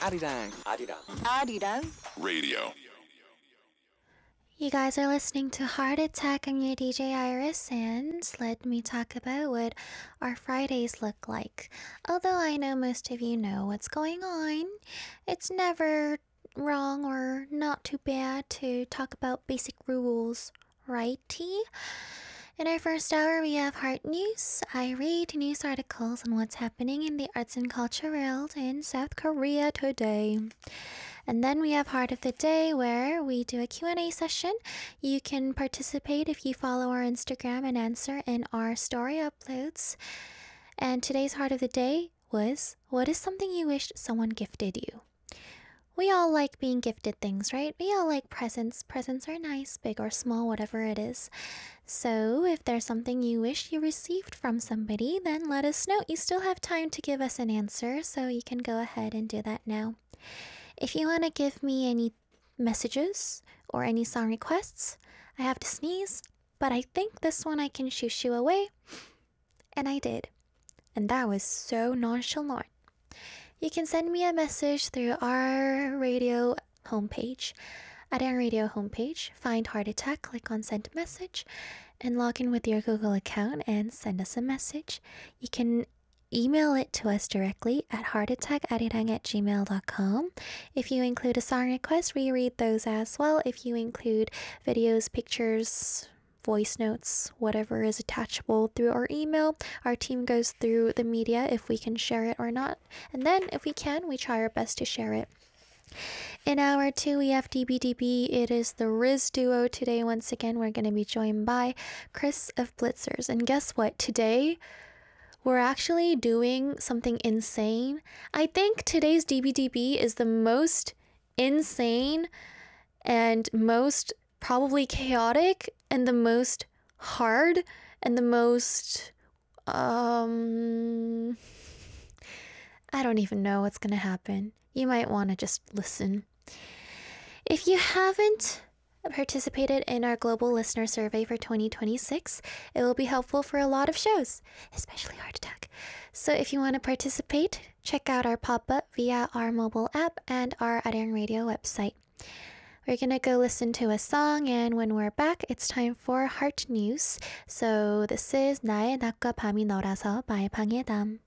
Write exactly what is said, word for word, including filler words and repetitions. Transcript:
아리랑 아리랑 아리랑 radio. You guys are listening to Heart Attack. I'm your D J Iris, and let me talk about what our Fridays look like. Although I know most of you know what's going on, it's never wrong or not too bad to talk about basic rules, righty? In our first hour, we have Heart News. I read news articles on what's happening in the arts and culture world in South Korea today. And then we have Heart of the Day, where we do a Q and A session. You can participate if you follow our Instagram and answer in our story uploads. And today's Heart of the Day was, what is something you wished someone gifted you? We all like being gifted things, right? We all like presents. Presents are nice, big or small, whatever it is. So if there's something you wish you received from somebody, then let us know. You still have time to give us an answer, so you can go ahead and do that now. If you want to give me any messages or any song requests, I have to sneeze, but I think this one I can shoo shoo away. And I did. And that was so nonchalant. You can send me a message through our radio homepage. At our radio homepage, find Heart Attack, click on Send Message, and log in with your Google account and send us a message. You can email it to us directly at heartattackari랑 at gmail dot com. If you include a song request, we read those as well. If you include videos, pictures, voice notes, whatever is attachable through our email, our team goes through the media if we can share it or not. And then, if we can, we try our best to share it. In hour two, we have D B D B. It is the Riz duo today. Once again, we're going to be joined by Chris of Blitzers. And guess what? Today, we're actually doing something insane. I think today's D B D B is the most insane and most probably chaotic and the most hard and the most, um, I don't even know what's going to happen. You might want to just listen. If you haven't participated in our global listener survey for twenty twenty-six, it will be helpful for a lot of shows, especially Heart Attack. So if you want to participate, check out our pop-up via our mobile app and our Arirang Radio website. We're gonna go listen to a song, and when we're back, it's time for Heart News. So this is 나의 낮과 밤이 너라서 by 방해담.